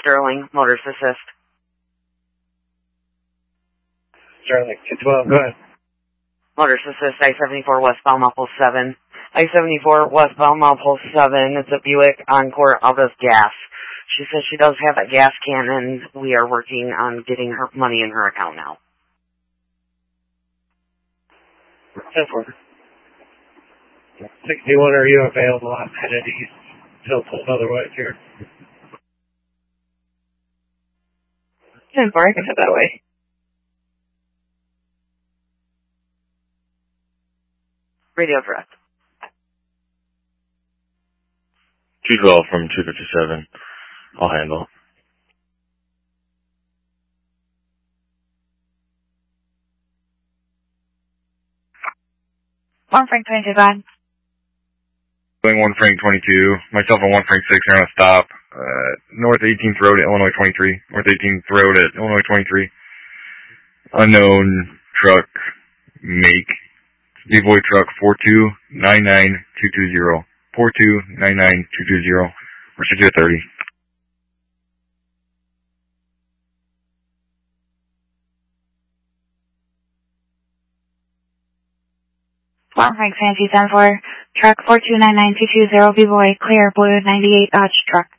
Sterling, Motors Assist. Sterling, 212, go ahead. Motors Assist, I-74 westbound Mount 7. I-74 westbound Mount 7. It's a Buick Encore out of gas. She says she does have a gas can, and we are working on getting her money in her account now. 10-4. 61, are you available on headed east? Still pulled otherwise here. 10-4, I can head that way. Radio direct. 212 from 257. I'll handle. One Frank 22, go ahead. Going 1 Frank 22. Myself and 1 Frank 6 are on a stop. North 18th Road at Illinois 23. North 18th Road at Illinois 23. Unknown truck make. B-Boy truck 4299220. 4299220. Procedure 30. One Frank Fancy 10-4. Truck 4299220, B-Boy, clear, blue 98 Dodge truck.